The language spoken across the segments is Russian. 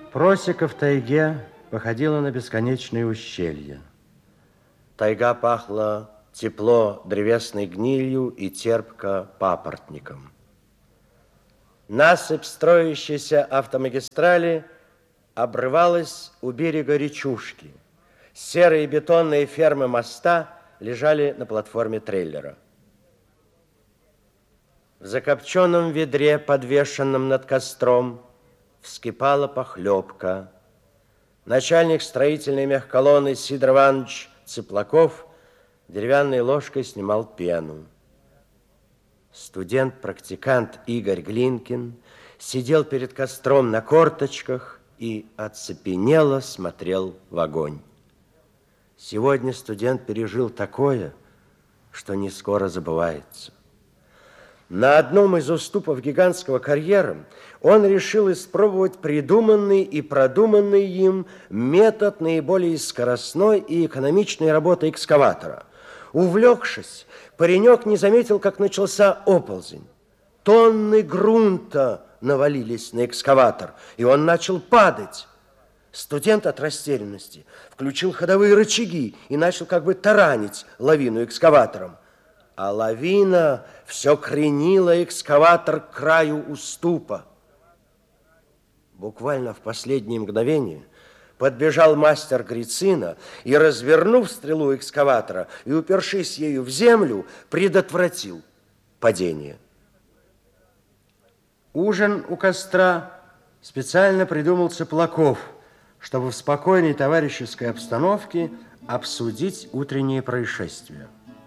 Просека в тайге походила на бесконечные ущелья. Тайга пахла тепло древесной гнилью и терпко папоротником. Насыпь строящейся автомагистрали обрывалась у берега речушки. Серые бетонные фермы моста лежали на платформе трейлера. В закопченном ведре, подвешенном над костром, вскипала похлебка. Начальник строительной мехколонны Сидор Иванович Цыплаков деревянной ложкой снимал пену. Студент-практикант Игорь Глинкин сидел перед костром на корточках и оцепенело смотрел в огонь. Сегодня студент пережил такое, что не скоро забывается. На одном из уступов гигантского карьера он решил испробовать придуманный и продуманный им метод наиболее скоростной и экономичной работы экскаватора. Увлекшись, паренек не заметил, как начался оползень. Тонны грунта навалились на экскаватор, и он начал падать. Студент от растерянности включил ходовые рычаги и начал как бы таранить лавину экскаватором. А лавина все кренила экскаватор к краю уступа. Буквально в последнее мгновение подбежал мастер Грицина и, развернув стрелу экскаватора и упершись ею в землю, предотвратил падение. Ужин у костра специально придумал Цыплаков, чтобы в спокойной товарищеской обстановке обсудить утренние происшествия.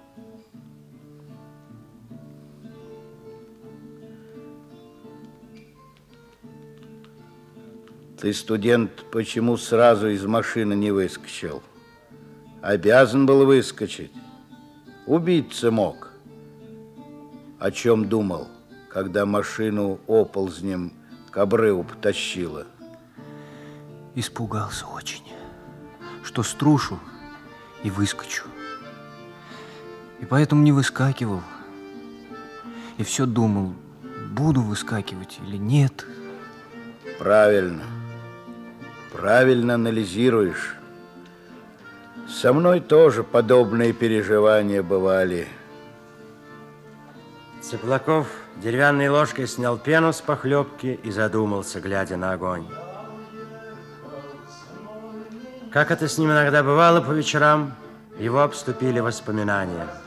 Ты, студент, почему сразу из машины не выскочил? Обязан был выскочить. Убиться мог. О чем думал, когда машину оползнем к обрыву потащила? Испугался очень, что струшу и выскочу. И поэтому не выскакивал. И все думал, буду выскакивать или нет. Правильно. Правильно анализируешь. Со мной тоже подобные переживания бывали. Цыплаков деревянной ложкой снял пену с похлебки и задумался, глядя на огонь. Как это с ним иногда бывало по вечерам, его обступили воспоминания.